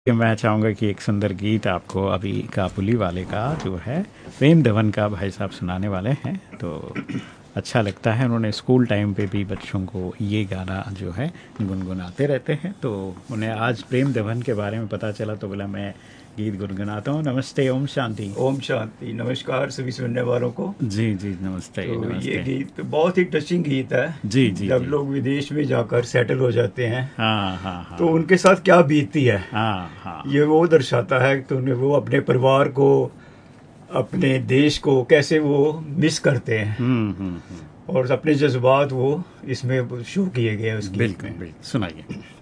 कि मैं चाहूँगा कि एक सुंदर गीत आपको अभी काबुली वाले का जो है प्रेम दमन का भाई साहब सुनाने वाले हैं। तो अच्छा लगता है, उन्होंने स्कूल टाइम पे भी बच्चों को ये गाना जो है गुनगुनाते रहते हैं। तो उन्हें आज प्रेम दमन के बारे में पता चला तो बोला मैं गीत गुनगुनाता हूँ। नमस्ते, ओम शांति। ओम शांति। नमस्कार सभी सुनने वालों को। जी जी, नमस्ते तो ये नमस्ते। गीत बहुत ही टचिंग गीत है। जी जी जब जी। लोग विदेश में जाकर सेटल हो जाते हैं हाँ हाँ तो हाँ उनके साथ क्या बीतती है, हाँ हाँ। ये वो दर्शाता है। तो वो अपने परिवार को, अपने देश को कैसे वो मिस करते हैं हम्म। और अपने जज्बात वो इसमें शो किए गए हैं उस गीत बिल्कुल में। बिल्कुल, सुनाइए।